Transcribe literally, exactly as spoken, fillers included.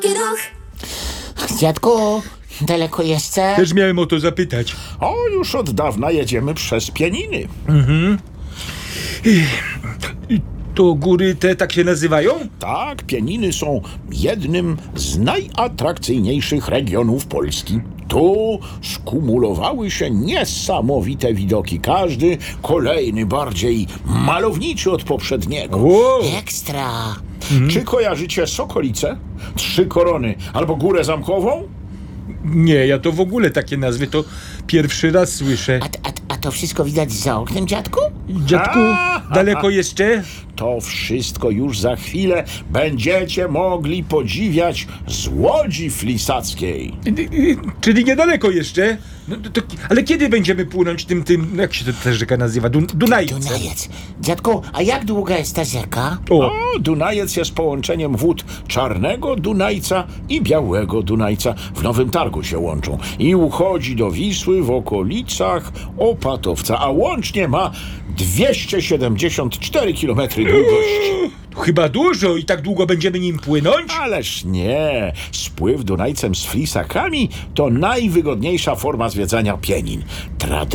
Dziadku, daleko jeszcze? Też miałem o to zapytać. O, już od dawna jedziemy przez Pieniny. I to góry te tak się nazywają? Tak, Pieniny są jednym z najatrakcyjniejszych regionów Polski. Tu skumulowały się niesamowite widoki. Każdy kolejny bardziej malowniczy od poprzedniego. Wow. Ekstra. Czy kojarzycie Sokolice, Trzy Korony albo Górę Zamkową? Nie, ja to w ogóle takie nazwy to pierwszy raz słyszę. A, a, a to wszystko widać za oknem, dziadku? Dziadku, daleko jeszcze? To wszystko już za chwilę będziecie mogli podziwiać z Łodzi Flisackiej. Y, y, Czyli niedaleko jeszcze? No, to, ale kiedy będziemy płynąć tym, tym, jak się to ta rzeka nazywa? Dun Dunajcem. Dunajec. Dziadku, a jak długa jest ta rzeka? O, O, Dunajec jest połączeniem wód Czarnego Dunajca i Białego Dunajca. W Nowym Targu się łączą i uchodzi do Wisły w okolicach Opatowca, a łącznie ma dwieście siedemdziesiąt cztery kilometry długości. chyba dużo i tak długo będziemy nim płynąć? Ależ nie, spływ Dunajcem z flisakami to najwygodniejsza forma zwiedzania Pienin. Tradycja